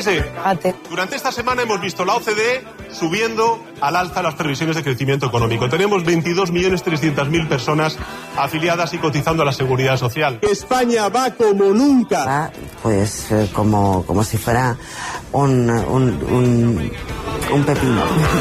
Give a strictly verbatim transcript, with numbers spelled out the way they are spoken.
Fíjese, durante esta semana hemos visto la O C D E subiendo al alza las previsiones de crecimiento económico. Tenemos veintidós millones trescientas mil personas afiliadas y cotizando a la Seguridad Social. España va como nunca. Va, pues eh, como, como si fuera un, un, un, un pepino.